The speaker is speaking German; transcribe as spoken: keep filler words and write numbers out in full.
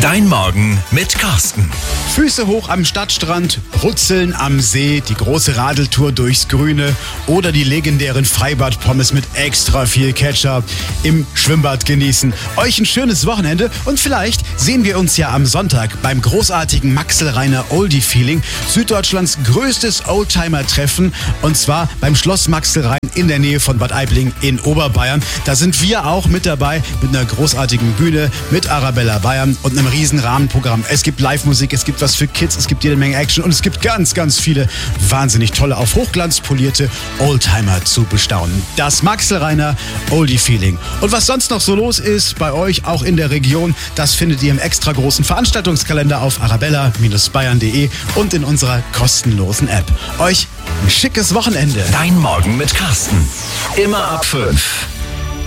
Dein Morgen mit Carsten. Füße hoch am Stadtstrand, Brutzeln am See, die große Radeltour durchs Grüne oder die legendären Freibad-Pommes mit extra viel Ketchup im Schwimmbad genießen. Euch ein schönes Wochenende und vielleicht sehen wir uns ja am Sonntag beim großartigen Maxelreiner Oldie-Feeling, Süddeutschlands größtes Oldtimer-Treffen, und zwar beim Schloss Maxelrein in der Nähe von Bad Aibling in Oberbayern. Da sind wir auch mit dabei mit einer großartigen Bühne, mit Arabella Bayern und einem riesen Rahmenprogramm. Es gibt Live-Musik, es gibt was für Kids, es gibt jede Menge Action und es gibt ganz, ganz viele wahnsinnig tolle, auf Hochglanz polierte Oldtimer zu bestaunen. Das Maxelreiner Oldie-Feeling. Und was sonst noch so los ist bei euch, auch in der Region, das findet ihr im extra großen Veranstaltungskalender auf arabella Bindestrich bayern punkt de und in unserer kostenlosen App. Euch ein schickes Wochenende. Dein Morgen mit Carsten. Immer ab fünf.